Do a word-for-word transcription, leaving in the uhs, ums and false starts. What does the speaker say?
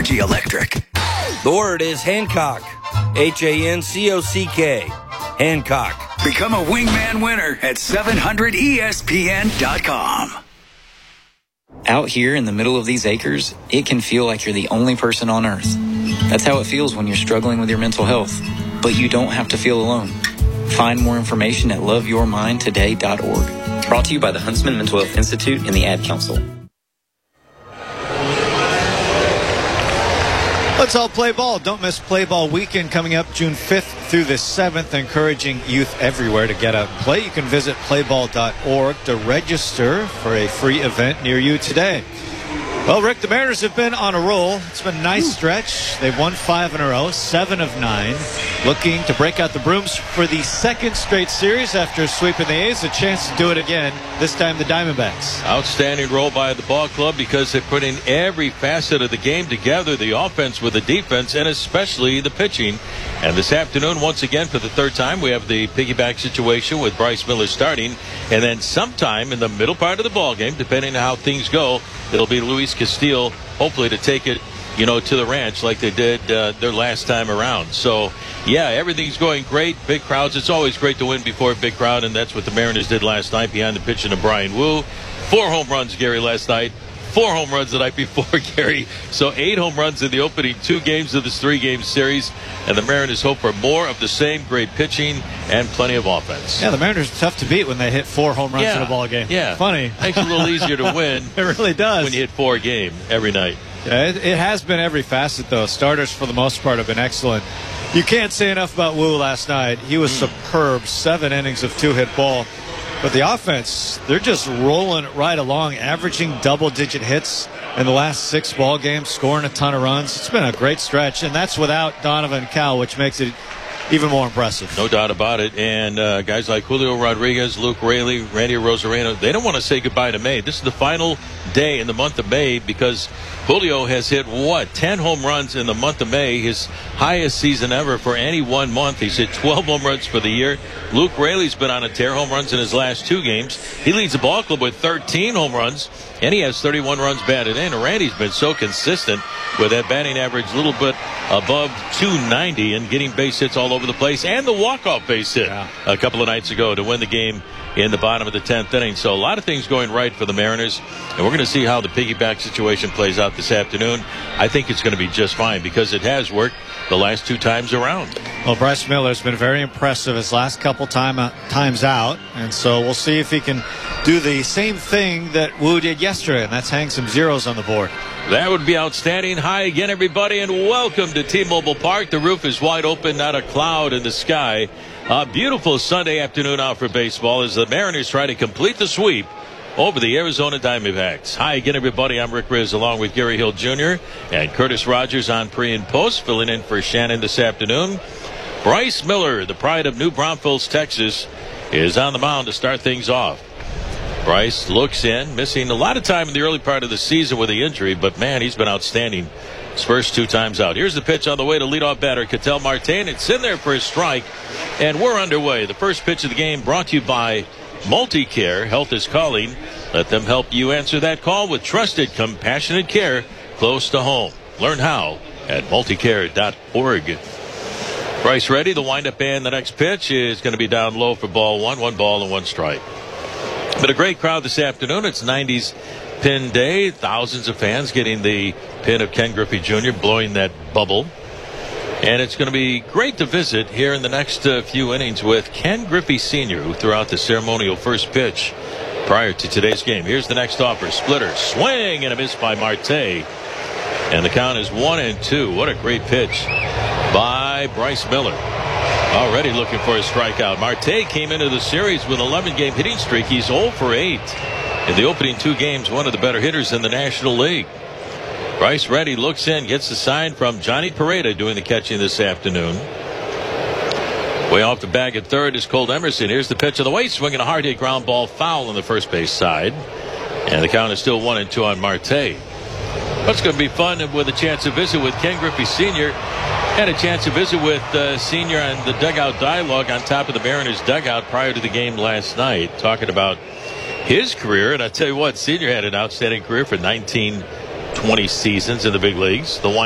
Energy Electric. The word is Hancock. H A N C O C K. Hancock. Become a Wingman winner at seven hundred E S P N dot com. Out here in the middle of these acres, it can feel like you're the only person on earth. That's how it feels when you're struggling with your mental health. But you don't have to feel alone. Find more information at love your mind today dot org. Brought to you by the Huntsman Mental Health Institute and the Ad Council. Let's all play ball. Don't miss Play Ball Weekend coming up June fifth through the seventh, encouraging youth everywhere to get out and play. You can visit play ball dot org to register for a free event near you today. Well, Rick, the Mariners have been on a roll. It's been a nice stretch. They've won five in a row, seven of nine. Looking to break out the brooms for the second straight series after sweeping the A's. A chance to do it again, this time the Diamondbacks. Outstanding role by the ball club because they're putting every facet of the game together, the offense with the defense, and especially the pitching. And this afternoon, once again, for the third time, we have the piggyback situation with Bryce Miller starting. And then sometime in the middle part of the ball game, depending on how things go, it'll be Luis Castillo, hopefully to take it, you know, to the ranch like they did uh, their last time around. So, yeah, everything's going great. Big crowds. It's always great to win before a big crowd, and that's what the Mariners did last night behind the pitching of Brian Wu. Four home runs, Gary, last night. Four home runs the night before, Gary. So eight home runs in the opening two games of this three-game series. And the Mariners hope for more of the same great pitching and plenty of offense. Yeah, the Mariners are tough to beat when they hit four home runs yeah. in a ball game. Yeah. Funny. Makes it a little easier to win. It really does. When you hit four a game every night. Yeah, it, it has been every facet, though. Starters, for the most part, have been excellent. You can't say enough about Wu last night. He was mm. superb. Seven innings of two-hit ball. But the offense, they're just rolling it right along, averaging double-digit hits in the last six ball games, scoring a ton of runs. It's been a great stretch, and that's without Donovan Cowell, which makes it even more impressive. No doubt about it. And uh, guys like Julio Rodriguez, Luke Raley, Randy Rosarino, they don't want to say goodbye to May. This is the final day in the month of May because Julio has hit, what, ten home runs in the month of May, his highest season ever for any one month. He's hit twelve home runs for the year. Luke Raley's been on a tear, home runs in his last two games. He leads the ball club with thirteen home runs, and he has thirty-one runs batted in. And Randy's been so consistent with that batting average, a little bit above two ninety, and getting base hits all over the place, and the walk-off base hit yeah. a couple of nights ago to win the game in the bottom of the tenth inning. So a lot of things going right for the Mariners, and we're going to see how the piggyback situation plays out this afternoon. I think it's going to be just fine because it has worked the last two times around. Well, Bryce Miller has been very impressive his last couple time, uh, times out, and so we'll see if he can do the same thing that Wu did yesterday, and that's hang some zeros on the board. That would be outstanding. Hi again, everybody, and welcome to T-Mobile Park. The roof is wide open, not a cloud in the sky. A beautiful Sunday afternoon out for baseball as the Mariners try to complete the sweep over the Arizona Diamondbacks. Hi again, everybody. I'm Rick Riz along with Gary Hill Junior and Curtis Rogers on pre and post, filling in for Shannon this afternoon. Bryce Miller, the pride of New Braunfels, Texas, is on the mound to start things off. Bryce looks in, missing a lot of time in the early part of the season with the injury, but man, he's been outstanding his first two times out. Here's the pitch on the way to leadoff batter Ketel Marte. It's in there for a strike, and we're underway. The first pitch of the game brought to you by MultiCare. Health is calling. Let them help you answer that call with trusted, compassionate care close to home. Learn how at multicare dot org. Bryce ready. The windup and the next pitch is going to be down low for ball one. One ball and one strike. But a great crowd this afternoon. It's nineties pin day. Thousands of fans getting the pin of Ken Griffey Junior, blowing that bubble. And it's going to be great to visit here in the next uh, few innings with Ken Griffey Senior, who threw out the ceremonial first pitch prior to today's game. Here's the next offer. Splitter, swing, and a miss by Marte. And the count is one and two. What a great pitch by Bryce Miller. Already looking for a strikeout. Marte came into the series with an eleven game hitting streak. He's oh for eight in the opening two games. One of the better hitters in the National League. Bryce ready, looks in, gets the sign from Johnny Pareda doing the catching this afternoon. Way off the bag at third is Colt Emerson. Here's the pitch of the way, swinging a hard hit ground ball foul on the first base side. And the count is still one and two on Marte. That's going to be fun with a chance to visit with Ken Griffey Senior and a chance to visit with uh, Senior on the dugout dialogue on top of the Mariners dugout prior to the game last night, talking about his career. And I tell you what, Senior had an outstanding career for nineteen, twenty seasons in the big leagues. The